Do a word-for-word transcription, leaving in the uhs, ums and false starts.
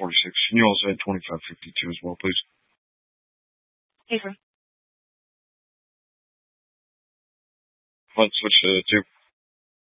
forty-six. And you also had twenty-five fifty-two as well, please. Hey, sir. Let's switch to two.